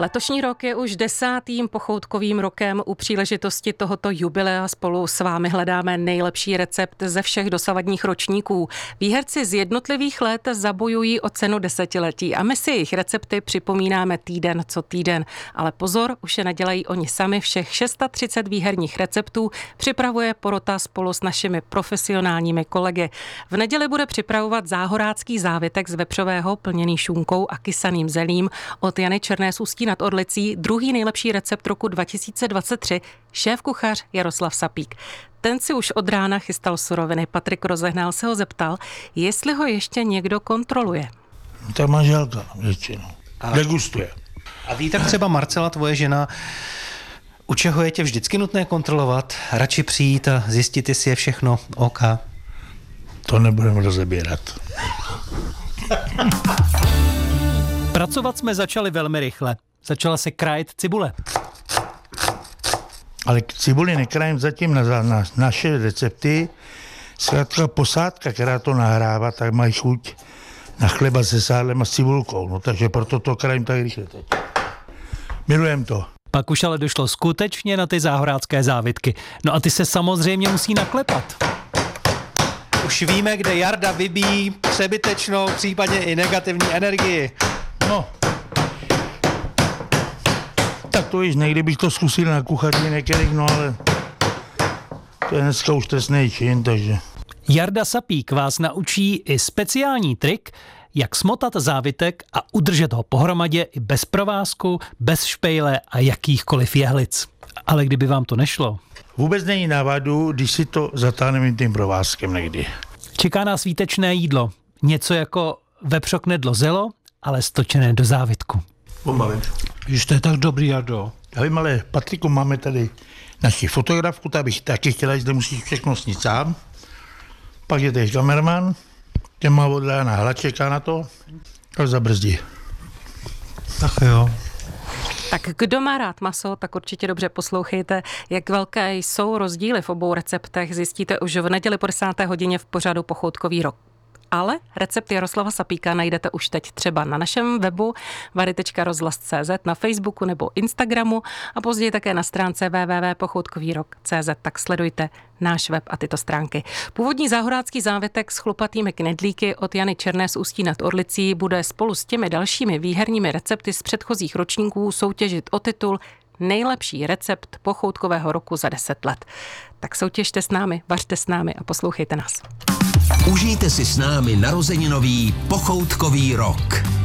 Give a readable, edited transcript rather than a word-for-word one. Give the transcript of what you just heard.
Letošní rok je už 10. pochoutkovým rokem. U příležitosti tohoto jubilea spolu s vámi hledáme nejlepší recept ze všech dosavadních ročníků. Výherci z jednotlivých let zabojují o cenu desetiletí a my si jejich recepty připomínáme týden co týden. Ale pozor, už je nedělají oni sami, všech 630 výherních receptů připravuje porota spolu s našimi profesionálními kolegy. V neděli bude připravovat záhorácký závitek z vepřového plněný šunkou a kysaným zelím od Jany Černé z Ústí nad Orlicí, druhý nejlepší recept roku 2023, šéfkuchař Jaroslav Sapík. Ten si už od rána chystal suroviny. Patrik Rozehnal se ho zeptal, jestli ho ještě někdo kontroluje. Ta manželka většinou degustuje. A ví tak třeba Marcela, tvoje žena, u čeho je tě vždycky nutné kontrolovat? Radši přijít a zjistit, jestli je všechno OK? To nebudeme rozebírat. Pracovat jsme začali velmi rychle. Začala se krájet cibule. Ale cibuli nekrajím zatím na naše recepty. Zkrátka posádka, která to nahrává, tak mají chuť na chleba se sádlem a s cibulkou. No, takže proto to krajím tak rychle teď. Milujem to. Pak už ale došlo skutečně na ty záhorácké závitky. No a ty se samozřejmě musí naklepat. Už víme, kde Jarda vybíjí přebytečnou, případně i negativní energii. No, tak to již někdy bych to zkusil na kuchaři některých, no ale to je dneska už trestný čin, takže... Jarda Sapík vás naučí i speciální trik, jak smotat závitek a udržet ho pohromadě i bez provázku, bez špejle a jakýchkoliv jehlic. Ale kdyby vám to nešlo... Vůbec není návadu, když si to zatáhneme tím provázkem někdy. Čeká nás výtečné jídlo. Něco jako vepřoknedlo zelo, ale stočené do závitku. Když to je tak dobrý, Jardo. Já vím, ale Patriku, máme tady naši fotografku, ta bych taky chtěla, že musíš všechno snít sám. Pak je tady kamerman, ten má od rána hlad, čeká na to a zabrzdí. Ach jo. Tak kdo má rád maso, tak určitě dobře poslouchejte, jak velké jsou rozdíly v obou receptech. Zjistíte už v neděli po 10. hodině v pořadu Pochoutkový rok. Ale recept Jaroslava Sapíka najdete už teď třeba na našem webu vary.rozhlas.cz, na Facebooku nebo Instagramu a později také na stránce www.pochoutkovýrok.cz, tak sledujte náš web a tyto stránky. Původní záhorácký závitek s chlupatými knedlíky od Jany Černé z Ústí nad Orlicí bude spolu s těmi dalšími výherními recepty z předchozích ročníků soutěžit o titul Nejlepší recept pochoutkového roku za 10 let. Tak soutěžte s námi, vařte s námi a poslouchejte nás. Užijte si s námi narozeninový pochoutkový rok.